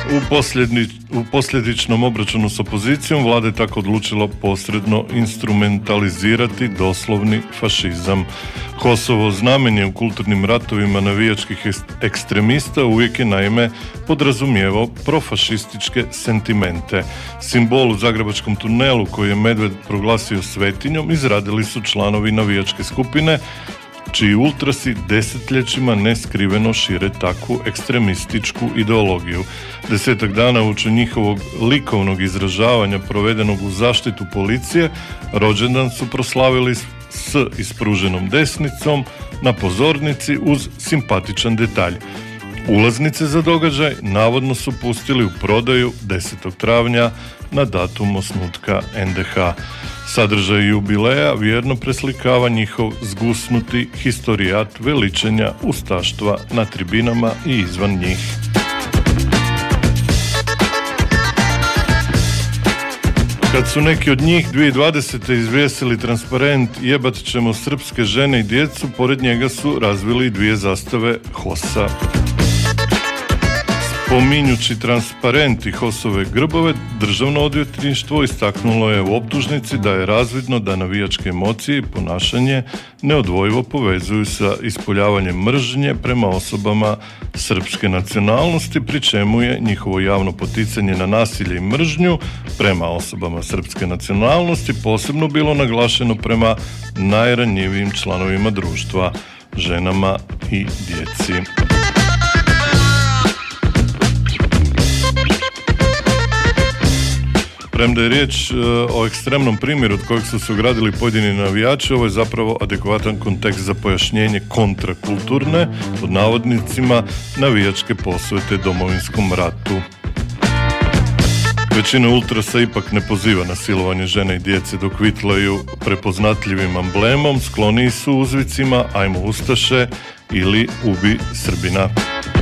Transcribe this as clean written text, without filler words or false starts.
U posljedičnom obračunu s opozicijom vlada je tako odlučila posredno instrumentalizirati doslovni fašizam. HOS-ovo znamenje u kulturnim ratovima navijačkih ekstremista uvijek je naime podrazumijevao profašističke sentimente. Simbol u zagrebačkom tunelu koji je Medved proglasio svetinjom izradili su članovi navijačke skupine čiji ultrasi desetljećima neskriveno šire takvu ekstremističku ideologiju. 10 dana uoči njihovog likovnog izražavanja provedenog u zaštitu policije, rođendan su proslavili s ispruženom desnicom na pozornici uz simpatičan detalj. Ulaznice za događaj navodno su pustili u prodaju 10. travnja na datum osnutka NDH. Sadržaj jubileja vjerno preslikava njihov zgusnuti historijat veličenja ustaštva na tribinama i izvan njih. Kad su neki od njih 2020. izvjesili transparent "Jebat ćemo srpske žene i djecu", pored njega su razvili 2 zastave HOS-a. Spominjući transparent i HOS-ove grbove, Državno odvjetništvo istaknulo je u optužnici da je razvidno da navijačke emocije i ponašanje neodvojivo povezuju sa ispoljavanjem mržnje prema osobama srpske nacionalnosti, pri čemu je njihovo javno poticanje na nasilje i mržnju prema osobama srpske nacionalnosti posebno bilo naglašeno prema najranjivijim članovima društva, ženama i djeci. Premda je riječ o ekstremnom primjeru od kojeg su se ogradili pojedini navijači, ovo je zapravo adekvatan kontekst za pojašnjenje kontrakulturne, pod navodnicima, navijačke posvete Domovinskom ratu. Većina ultrasa ipak ne poziva na silovanje žene i djece dok vitlaju prepoznatljivim amblemom, skloniji su uzvicima "Ajmo Ustaše" ili "Ubi Srbina".